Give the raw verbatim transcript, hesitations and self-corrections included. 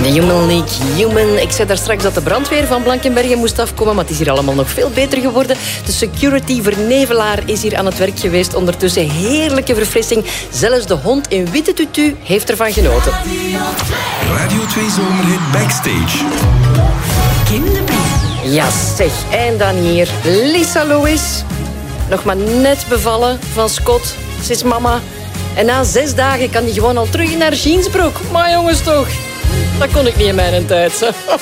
Human League, Human. Ik zei daar straks dat de brandweer van Blankenbergen moest afkomen, maar het is hier allemaal nog veel beter geworden. De security vernevelaar is hier aan het werk geweest. Ondertussen heerlijke verfrissing. Zelfs de hond in witte tutu heeft ervan genoten. Radio twee Zomerhit Backstage. Kim de Brie. Ja zeg, en dan hier Lisa Lewis. Nog maar net bevallen van Scott. Ze is mama. En na zes dagen kan hij gewoon al terug in haar jeansbroek. Maar jongens toch, dat kon ik niet in mijn tijd. Hè.